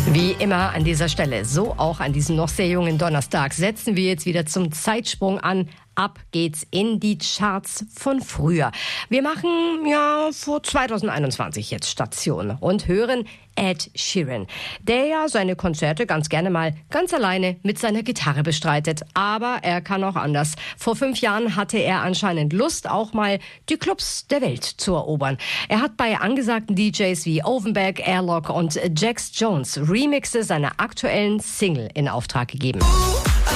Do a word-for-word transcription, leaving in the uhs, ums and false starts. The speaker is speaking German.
Wie immer an dieser Stelle, so auch an diesem noch sehr jungen Donnerstag, setzen wir jetzt wieder zum Zeitsprung an. Ab geht's in die Charts von früher. Wir machen ja vor zwanzig einundzwanzig jetzt Station und hören Ed Sheeran, der ja seine Konzerte ganz gerne mal ganz alleine mit seiner Gitarre bestreitet. Aber er kann auch anders. Vor fünf Jahren hatte er anscheinend Lust, auch mal die Clubs der Welt zu erobern. Er hat bei angesagten D Js wie Ovenbeck, Airlock und Jax Jones Remixe seiner aktuellen Single in Auftrag gegeben.